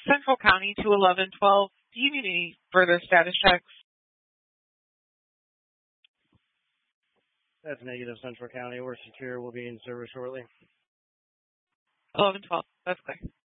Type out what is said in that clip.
Central County to 1112. Do you need any further status checks? That's negative, Central County. We're secure. We'll be in service shortly. 1112. That's clear.